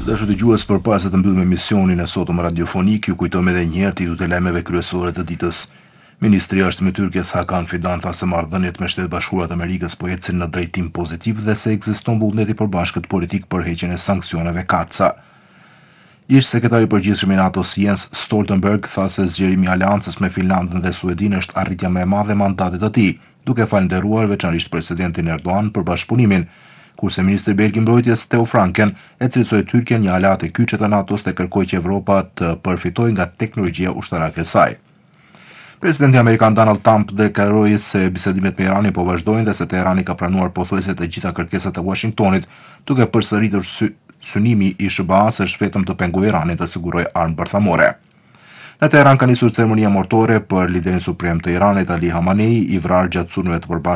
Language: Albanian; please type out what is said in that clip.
Të dashur dëgjues, përpara se të mbyllim emisionin e sotëm radiofonik, ju kujtojmë edhe një herë titujt e lajmeve kryesore të ditës. Ministri i Jashtëm i Turqisë Hakan Fidan tha se marrëdhëniet me Shtetet Bashkuara të Amerikës po ecin në drejtim pozitiv dhe se ekziston vullneti i përbashkët politik për heqjen e sanksioneve katca. Ish sekretari i përgjithshëm i NATO-s Jens Stoltenberg tha se zgjerimi i aleancës me Finlandën dhe Suedinë është arritja më e madhe e mandatit të tij, duke falënderuar veçanërisht presidentin Erdogan për bashkëpunimin, kurse ministri belg i mbrojtjes Theo Franken e cilësoi Tyrkjen një aleat e kyçe të NATO-s dhe kërkoi që Evropa të përfitojë nga teknologjia ushtarake e saj. Presidenti amerikan Donald Trump deklaroi se bisedimet me Iranin po vazhdojnë dhe se Teherani ka pranuar pothuajse të gjitha kërkesat e Washingtonit, duke përsëritur synimi i SBA-s është vetëm të pengojë Iranin të sigurojë armë bërthamore. Në Teheran ka nisur ceremonia mortore për liderin suprem të Iranit Ali Khamenei, i vrarë gjatë sulmeve të përbashkëta